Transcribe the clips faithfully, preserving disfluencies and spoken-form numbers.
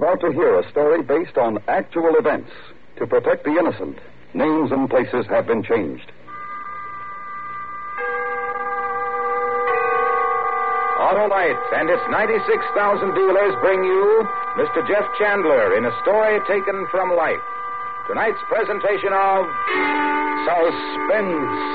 about to hear a story based on actual events. To protect the innocent, names and places have been changed. Autolite and its ninety-six thousand dealers bring you Mister Jeff Chandler in a story taken from life. Tonight's presentation of Suspense.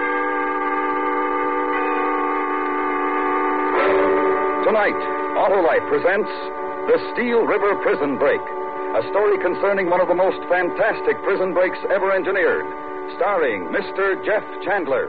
Tonight, Autolite presents The Steel River Prison Break, a story concerning one of the most fantastic prison breaks ever engineered, starring Mister Jeff Chandler.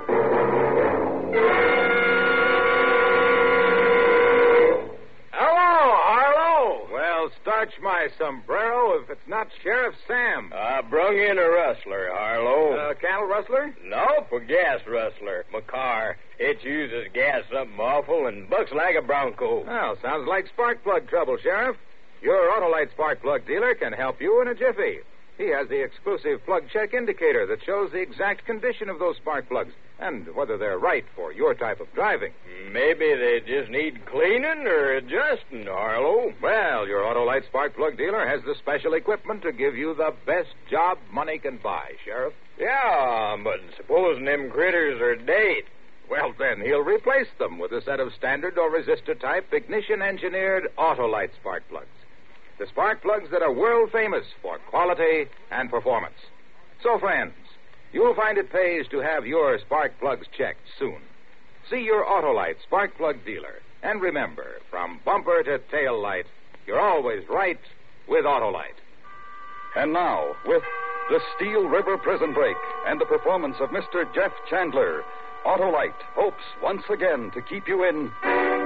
Hello, Harlow. Well, starch my sombrero if it's not Sheriff Sam. I brung in a rustler, Harlow. Uh, cattle rustler? Nope, a gas rustler. My car. It uses gas something awful and bucks like a bronco. Well, sounds like spark plug trouble, Sheriff. Your Autolite spark plug dealer can help you in a jiffy. He has the exclusive plug check indicator that shows the exact condition of those spark plugs and whether they're right for your type of driving. Maybe they just need cleaning or adjusting, Harlow. Well, your Autolite spark plug dealer has the special equipment to give you the best job money can buy, Sheriff. Yeah, but supposing them critters are dead. Well, then he'll replace them with a set of standard or resistor type ignition-engineered Autolite spark plugs. The spark plugs that are world famous for quality and performance. So, friends, you'll find it pays to have your spark plugs checked soon. See your Autolite spark plug dealer. And remember, from bumper to tail light, you're always right with Autolite. And now, with The Steel River Prison Break and the performance of Mister Jeff Chandler, Autolite hopes once again to keep you in